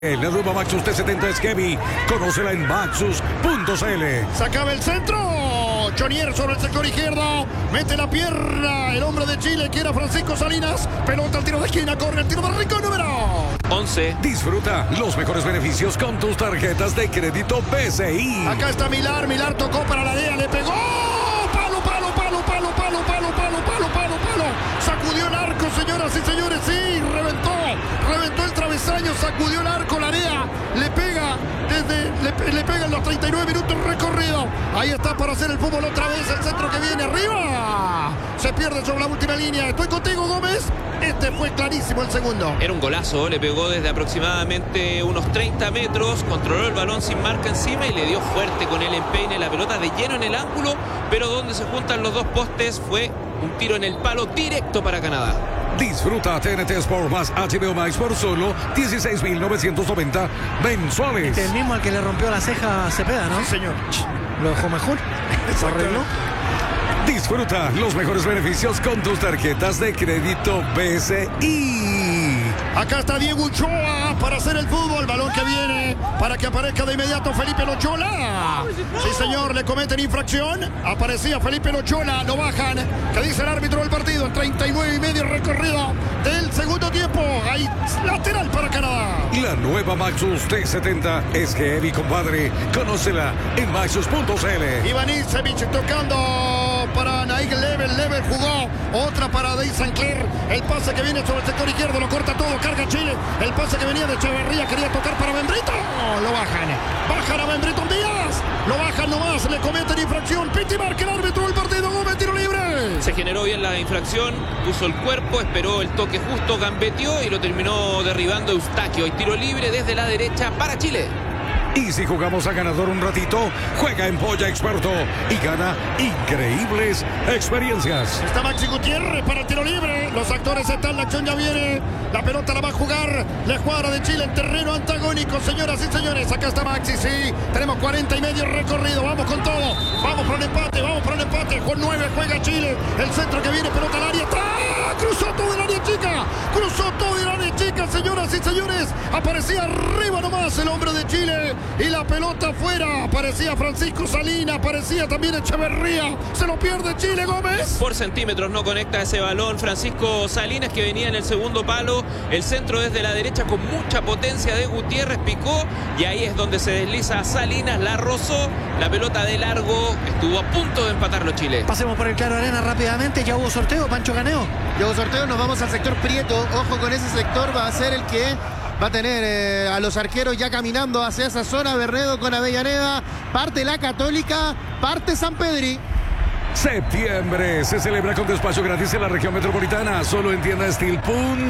La nueva Maxus T70 es heavy. Conócela en maxus.cl. Sacaba el centro. Chonier sobre el sector izquierdo. Mete la pierna. El hombre de Chile, que era Francisco Salinas. Pelota al tiro de esquina. Corre el tiro de rico número 11. Disfruta los mejores beneficios con tus tarjetas de crédito BCI. Acá está Milar. Milar tocó para la DEA. Le pegó. Palo. Sacudió el arco, señoras y señores. Sí, reventó el travesaño. Sacudió el arco. La DEA le pega le pega en los 39 minutos recorrido. Ahí está para hacer el fútbol otra vez. El centro que viene arriba. Se pierde sobre la última línea. Estoy contigo, Gómez. Este fue clarísimo el segundo. Era un golazo, le pegó desde aproximadamente unos 30 metros, controló el balón sin marca encima y le dio fuerte con el empeine, la pelota de lleno en el ángulo, pero donde se juntan los dos postes fue un tiro en el palo directo para Canadá. Disfruta TNT Sport más HBO Max por solo 16.990 mensuales. Este es el mismo al que le rompió la ceja a Cepeda, ¿no? Sí, señor. Lo dejó mejor. ¿Se arregló? Disfruta los mejores beneficios con tus tarjetas de crédito BCI. Acá está Diego Ochoa para hacer el fútbol. Balón que viene para que aparezca de inmediato Felipe Lochola. Sí, señor, le cometen infracción. Aparecía Felipe Lochola, lo bajan. ¿Qué dice el árbitro del partido? En 39 y medio recorrido del segundo tiempo. Hay lateral para Canadá. La nueva Maxus T70 es heavy, compadre. Conócela en maxus.cl. Iván Isevich tocando para Naig Level. Level jugó otra para Dave Sancler. El pase que viene sobre el sector izquierdo lo corta todo. Carga Chile. El pase que venía de Echeverría quería tocar para Membrito. Lo bajan. Bajan a Membrito Díaz. Lo bajan nomás. Le cometen infracción. Piti marca el árbitro del partido. Gómez, tiro libre. Se generó bien la infracción. Puso el cuerpo. Esperó el toque justo. Gambeteó y lo terminó derribando Eustaquio. Y tiro libre desde la derecha para Chile. Y si jugamos a ganador un ratito, juega en Polla Experto y gana increíbles experiencias. Está Maxi Gutiérrez para el tiro libre. Los actores están, la acción ya viene. La pelota la va a jugar la escuadra de Chile en terreno antagónico, señoras y señores. Acá está Maxi, sí. Tenemos 40 y medio recorrido. Vamos con todo. Vamos por un empate. Con 9 juega Chile. El centro que viene, pelota al área. ¡Tá! Cruzó todo el área chica. Señoras y señores. Aparecía arriba nomás el hombre de Chile. Y la pelota afuera. Aparecía Francisco Salinas. Aparecía también Echeverría. Se lo pierde Chile, Gómez. Por centímetros no conecta ese balón Francisco Salinas, que venía en el segundo palo. El centro desde la derecha con mucha potencia de Gutiérrez. Picó y ahí es donde se desliza Salinas. La rozó. La pelota de largo. Estuvo a punto de empatarlo Chile. Pasemos por el Claro Arena rápidamente. Ya hubo sorteo, Pancho Caneo. Ya hubo sorteo. Nos vamos al sector Prieto. Ojo con ese sector. Va a ser el que va a tener a los arqueros ya caminando hacia esa zona. Bernedo con Avellaneda. Parte la Católica. Parte San Pedri. Septiembre se celebra con despacho gratis en la región metropolitana. Solo en tienda Steel.cl.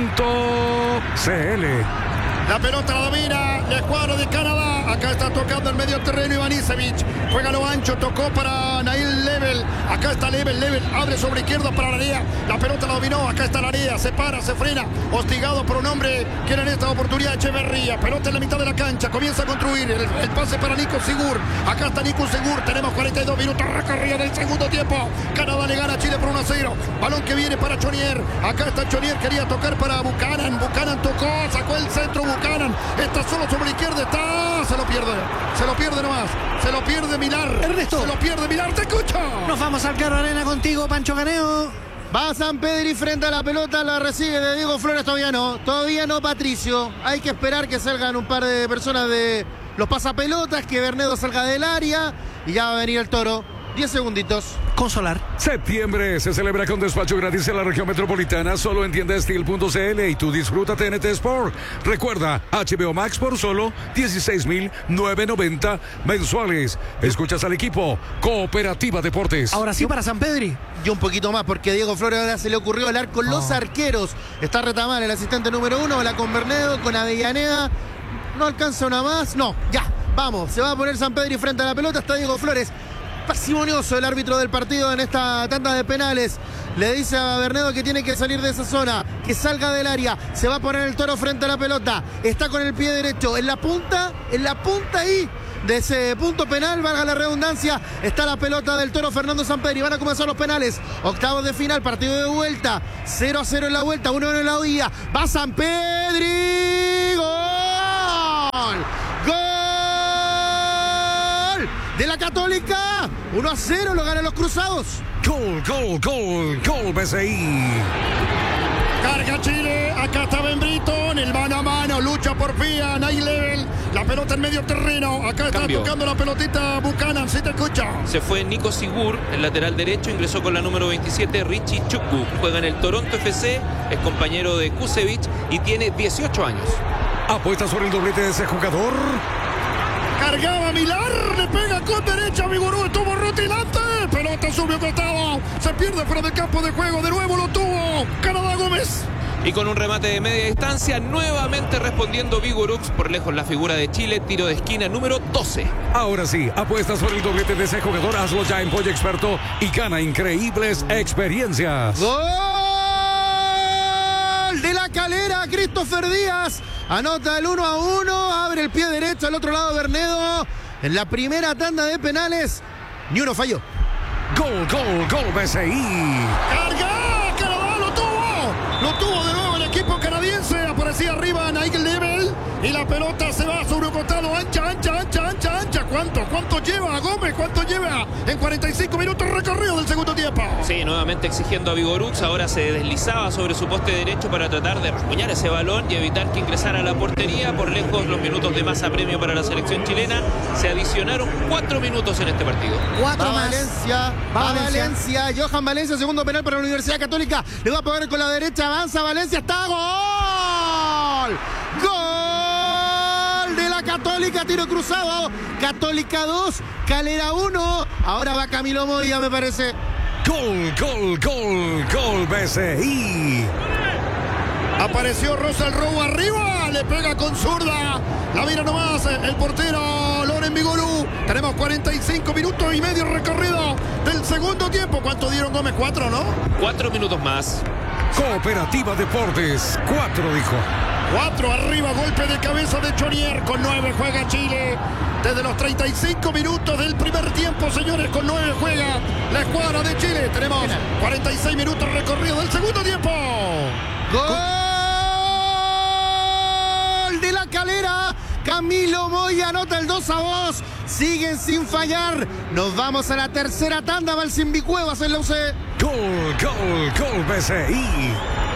La pelota la domina la escuadra de Canadá. Acá está tocando el medio terreno Iván Isevich. Juega lo ancho, tocó para Nail Level. Acá está Level, abre sobre izquierda para la área. La pelota la dominó, acá está la área. Se para, se frena. Hostigado por un hombre que era en esta oportunidad Echeverría. Pelota en la mitad de la cancha, comienza a construir. El pase para Nico Sigur. Acá está Nico Sigur. Tenemos 42 minutos recorrido del segundo tiempo. Canadá le gana a Chile por 1-0. Balón que viene para Chonier. Acá está Chonier, quería tocar para Buchanan. Buchanan tocó, sacó el centro. Buchanan está solo sobre la izquierda. Se lo pierde nomás. Se lo pierde Milar. Ernesto. Se lo pierde Milar, te escucho. Nos vamos al Claro Arena contigo, Pancho Caneo. Va San Pedri frente a la pelota, la recibe de Diego Flores, todavía no Patricio. Hay que esperar que salgan un par de personas de los pasapelotas, que Bernedo salga del área y ya va a venir el Toro. 10 segunditos. Consolar. Septiembre se celebra con despacho gratis en la región metropolitana, solo en tienda Steel.cl y tú disfruta TNT Sport. Recuerda, HBO Max por solo 16.990 mensuales. Escuchas al equipo Cooperativa Deportes. Ahora sí para San Pedri. Y un poquito más, porque a Diego Flores ahora se le ocurrió hablar con los arqueros. Está Retamal, el asistente número 1, habla con Bernedo, con Avellaneda. No alcanza una más. No, ya, vamos. Se va a poner San Pedri frente a la pelota. Está Diego Flores. Parsimonioso el árbitro del partido en esta tanda de penales. Le dice a Bernedo que tiene que salir de esa zona, que salga del área. Se va a poner el Toro frente a la pelota. Está con el pie derecho en la punta ahí de ese punto penal, valga la redundancia. Está la pelota del Toro Fernando Sampedri. Van a comenzar los penales. Octavos de final, partido de vuelta. 0-0 en la vuelta, 1-1 en la ida. Va Sampedri. ¡Gol! de la Católica. 1-0, lo ganan los cruzados. Gol, BCI. Carga Chile, acá está Benbrito, en el mano a mano, lucha por Pía, Nail Level, la pelota en medio terreno, acá está tocando la pelotita Buchanan, si te escucha. Se fue Nico Sigur, el lateral derecho, ingresó con la número 27, Richie Chukwu, juega en el Toronto FC, es compañero de Kusevich y tiene 18 años. Apuesta sobre el doblete de ese jugador. Cargaba Milar, le pega con derecha, Vigorú estuvo rutilante, pelota subió costado, se pierde fuera del campo de juego, de nuevo lo tuvo Canadá Gómez. Y con un remate de media distancia, nuevamente respondiendo Vigorux, por lejos la figura de Chile, tiro de esquina número 12. Ahora sí, apuesta sobre el doblete de ese jugador, hazlo ya en Pollo Experto y gana increíbles experiencias. ¡Gol de la Calera! Christopher Díaz anota el 1-1, abre el pie derecho al otro lado Bernedo. En la primera tanda de penales, ni uno falló. Gol, BCI. ¡Carga! ¡Canadá lo tuvo! Lo tuvo de nuevo el equipo canadiense. Aparecía arriba Nigel Level y la pelota se va sobre un costado. Ancha. ¿Cuánto lleva Gómez? ¿Cuánto lleva en 45 minutos recorrido del segundo tiempo? Sí, nuevamente exigiendo a Vigorux. Ahora se deslizaba sobre su poste derecho para tratar de rasguñar ese balón y evitar que ingresara a la portería. Por lejos, los minutos de más apremio para la selección chilena. Se adicionaron 4 minutos en este partido. 4 más. Valencia, va Valencia. Johan Valencia, segundo penal para la Universidad Católica. Le va a pegar con la derecha, avanza Valencia, está gol. Gol de la Católica, tiro cruzado. Católica 2, Calera 1. Ahora va Camilo Moya, me parece. Gol, BCI. Apareció Rosal Robo arriba, le pega con zurda. La mira nomás el portero Loren Vigorú. Tenemos 45 minutos y medio recorrido del segundo tiempo. ¿Cuánto dieron, Gómez? 4, ¿no? 4 minutos más. Cooperativa Deportes, 4 dijo. 4 arriba, golpe de cabeza de Chonier. Con 9 juega Chile. Desde los 35 minutos del primer tiempo, señores, con 9 juega la escuadra de Chile. Tenemos 46 minutos recorrido del segundo tiempo. Gol de la Calera. Camilo Moya anota el 2-2. Siguen sin fallar. Nos vamos a la tercera tanda. Va el Simbicuevas en la UC. Gol, BCI.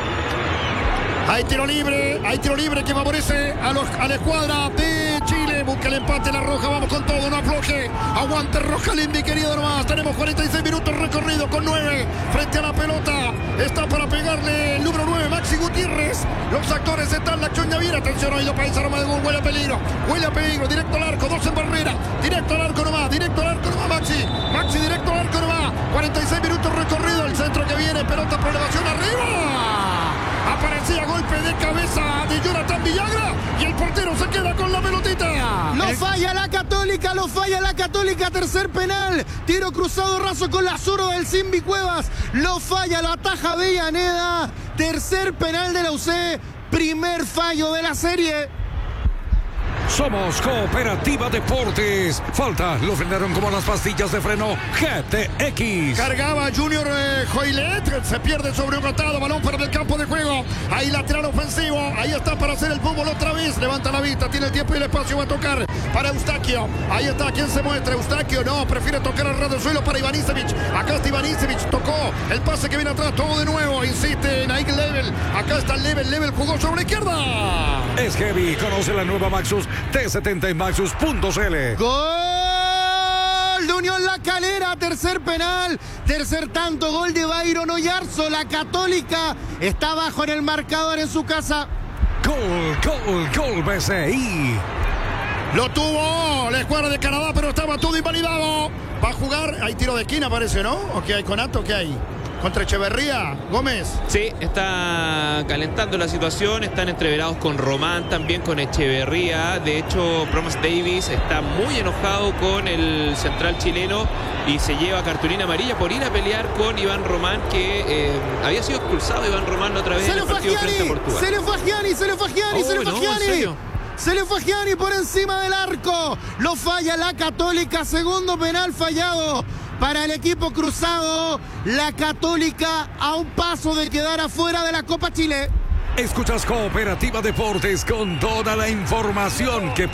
Hay tiro libre que favorece a la escuadra de Chile. Busca el empate la Roja, vamos con todo, no afloje. Aguante Rojalín, mi querido nomás. Tenemos 46 minutos recorrido con 9 frente a la pelota. Está para pegarle el número 9, Maxi Gutiérrez. Los actores están, la Acción Yaviera. Atención, oído para esa arma de gol, huele a peligro, directo al arco, 2 en barrera. Directo al arco nomás, Maxi directo al arco nomás. 46 minutos recorrido, el centro que viene, pelota por elevación arriba. Aparecía golpe de cabeza de Jonathan Villagra y el portero se queda con la pelotita. Lo falla la Católica, tercer penal. Tiro cruzado raso con la zurda del Simbicuevas. Lo falla, lo ataja Avellaneda. Tercer penal de la UC, primer fallo de la serie. Somos Cooperativa Deportes. Falta, lo frenaron como las pastillas de freno GTX. Cargaba Junior Joilet, se pierde sobre un costado, balón para el campo de juego. Ahí lateral ofensivo, ahí está para hacer el fútbol otra vez. Levanta la vista, tiene el tiempo y el espacio, va a tocar para Eustaquio. Ahí está, ¿quién se muestra? Eustaquio, no, prefiere tocar al ras del suelo para Ivanisevic. Acá está Ivanisevic, tocó el pase que viene atrás, todo de nuevo. Insiste Nigel Level, acá está Level jugó sobre la izquierda. Es heavy, conoce la nueva Maxus T70 en Maxus.cl. Gol de Unión La Calera, tercer penal, tercer tanto, gol de Byron Oyarzo. La Católica está abajo en el marcador en su casa. Gol, BCI. Lo tuvo la escuadra de Canadá, pero estaba todo invalidado. Va a jugar, hay tiro de esquina parece, ¿no? ¿O qué hay, Conato? ¿Qué hay? Contra Echeverría, Gómez. Sí, está calentando la situación, están entreverados con Román, también con Echeverría. De hecho, Promas Davis está muy enojado con el central chileno y se lleva cartulina amarilla por ir a pelear con Iván Román, que había sido expulsado Iván Román la otra vez en el partido frente a Portugal. Se le fue a Gianni. Se le fue a Gianni por encima del arco. Lo falla la Católica, segundo penal fallado para el equipo cruzado. La Católica a un paso de quedar afuera de la Copa Chile. Escuchas Cooperativa Deportes con toda la información que